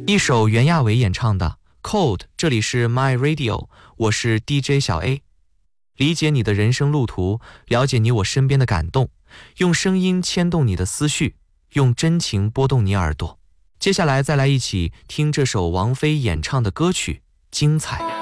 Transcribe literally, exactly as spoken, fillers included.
一首袁娅维演唱的《Cold》，这里是 My Radio， 我是 D J 小 A。理解你的人生路途，了解你我身边的感动，用声音牵动你的思绪，用真情拨动你耳朵。接下来再来一起听这首王菲演唱的歌曲《精彩》。